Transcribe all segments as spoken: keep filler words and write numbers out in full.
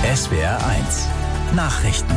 S W R eins Nachrichten.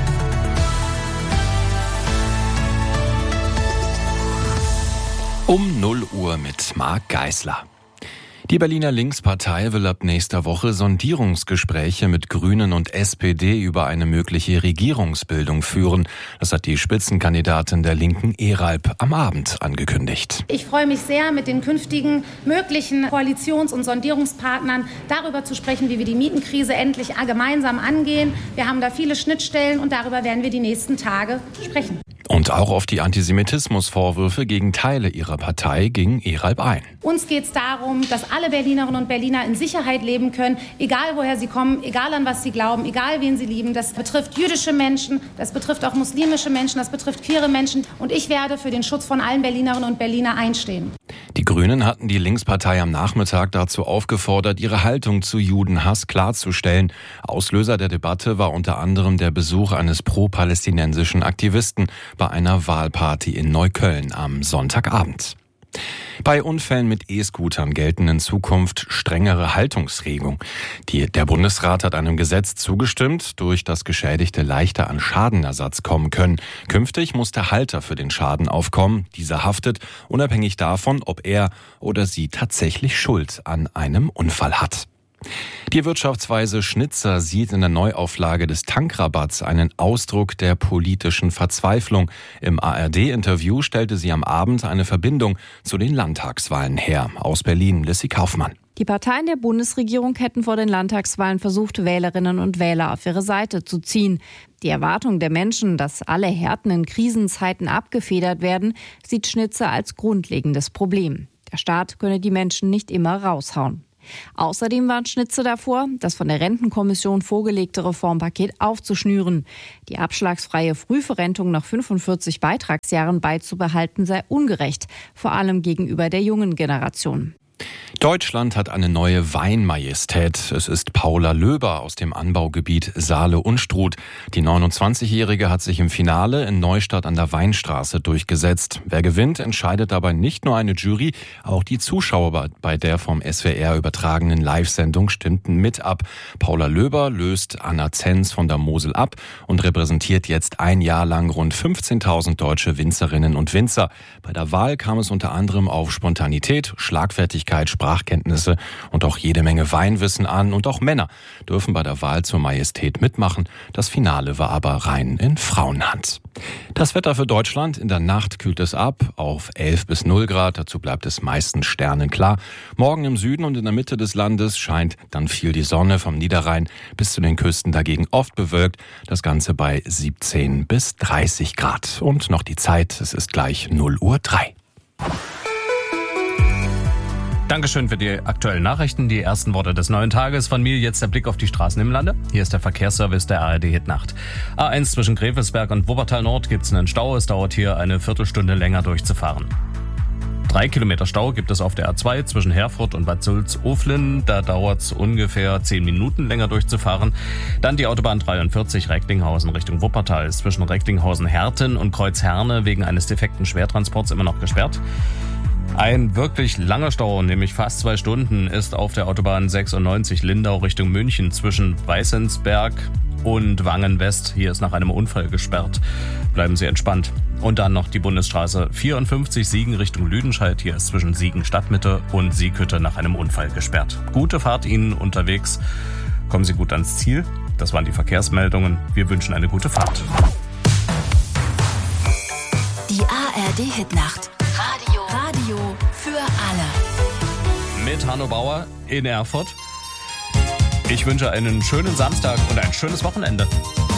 Um null Uhr mit Marc Geisler. Die Berliner Linkspartei will ab nächster Woche Sondierungsgespräche mit Grünen und S P D über eine mögliche Regierungsbildung führen. Das hat die Spitzenkandidatin der Linken Eralp am Abend angekündigt. Ich freue mich sehr, mit den künftigen möglichen Koalitions- und Sondierungspartnern darüber zu sprechen, wie wir die Mietenkrise endlich gemeinsam angehen. Wir haben da viele Schnittstellen und darüber werden wir die nächsten Tage sprechen. Und auch auf die Antisemitismusvorwürfe gegen Teile ihrer Partei ging Eralp ein. Uns geht es darum, dass alle Berlinerinnen und Berliner in Sicherheit leben können, egal woher sie kommen, egal an was sie glauben, egal wen sie lieben. Das betrifft jüdische Menschen, das betrifft auch muslimische Menschen, das betrifft queere Menschen. Und ich werde für den Schutz von allen Berlinerinnen und Berliner einstehen. Die Grünen hatten die Linkspartei am Nachmittag dazu aufgefordert, ihre Haltung zu Judenhass klarzustellen. Auslöser der Debatte war unter anderem der Besuch eines pro-palästinensischen Aktivisten bei einer Wahlparty in Neukölln am Sonntagabend. Bei Unfällen mit E-Scootern gelten in Zukunft strengere Haltungsregelungen. Die, der Bundesrat hat einem Gesetz zugestimmt, durch das Geschädigte leichter an Schadenersatz kommen können. Künftig muss der Halter für den Schaden aufkommen. Dieser haftet, unabhängig davon, ob er oder sie tatsächlich Schuld an einem Unfall hat. Die Wirtschaftsweise Schnitzer sieht in der Neuauflage des Tankrabatts einen Ausdruck der politischen Verzweiflung. Im A R D-Interview stellte sie am Abend eine Verbindung zu den Landtagswahlen her. Aus Berlin, Lissy Kaufmann. Die Parteien der Bundesregierung hätten vor den Landtagswahlen versucht, Wählerinnen und Wähler auf ihre Seite zu ziehen. Die Erwartung der Menschen, dass alle Härten in Krisenzeiten abgefedert werden, sieht Schnitzer als grundlegendes Problem. Der Staat könne die Menschen nicht immer raushauen. Außerdem warnt Schnitzer davor, das von der Rentenkommission vorgelegte Reformpaket aufzuschnüren. Die abschlagsfreie Frühverrentung nach fünfundvierzig Beitragsjahren beizubehalten sei ungerecht, vor allem gegenüber der jungen Generation. Deutschland hat eine neue Weinmajestät. Es ist Paula Löber aus dem Anbaugebiet Saale-Unstrut. Die neunundzwanzigjährige hat sich im Finale in Neustadt an der Weinstraße durchgesetzt. Wer gewinnt, entscheidet dabei nicht nur eine Jury, auch die Zuschauer bei der vom S W R übertragenen Live-Sendung stimmten mit ab. Paula Löber löst Anna Zenz von der Mosel ab und repräsentiert jetzt ein Jahr lang rund fünfzehntausend deutsche Winzerinnen und Winzer. Bei der Wahl kam es unter anderem auf Spontanität, Schlagfertigkeit, Sprachkenntnisse und auch jede Menge Weinwissen an. Und auch Männer dürfen bei der Wahl zur Majestät mitmachen. Das Finale war aber rein in Frauenhand. Das Wetter für Deutschland: In der Nacht kühlt es ab auf elf bis null Grad. Dazu bleibt es meistens sternenklar. Morgen im Süden und in der Mitte des Landes scheint dann viel die Sonne, vom Niederrhein bis zu den Küsten dagegen oft bewölkt. Das Ganze bei siebzehn bis dreißig Grad. Und noch die Zeit, es ist gleich null Uhr drei. Dankeschön für die aktuellen Nachrichten. Die ersten Worte des neuen Tages. Von mir jetzt der Blick auf die Straßen im Lande. Hier ist der Verkehrsservice der A R D Hit Nacht. A eins zwischen Grevelsberg und Wuppertal Nord gibt es einen Stau. Es dauert hier eine Viertelstunde länger durchzufahren. Drei Kilometer Stau gibt es auf der A zwei zwischen Herford und Bad Sulz-Oflin. Da dauert es ungefähr zehn Minuten länger durchzufahren. Dann die Autobahn dreiundvierzig Recklinghausen Richtung Wuppertal ist zwischen Recklinghausen-Herten und Kreuzherne wegen eines defekten Schwertransports immer noch gesperrt. Ein wirklich langer Stau, nämlich fast zwei Stunden, ist auf der Autobahn sechsundneunzig Lindau Richtung München zwischen Weißensberg und Wangen West. Hier ist nach einem Unfall gesperrt. Bleiben Sie entspannt. Und dann noch die Bundesstraße vierundfünfzig Siegen Richtung Lüdenscheid. Hier ist zwischen Siegen Stadtmitte und Sieghütte nach einem Unfall gesperrt. Gute Fahrt Ihnen unterwegs. Kommen Sie gut ans Ziel. Das waren die Verkehrsmeldungen. Wir wünschen eine gute Fahrt. Die A R D-Hitnacht. Radio. Radio für alle. Mit Hanno Bauer in Erfurt. Ich wünsche einen schönen Samstag und ein schönes Wochenende.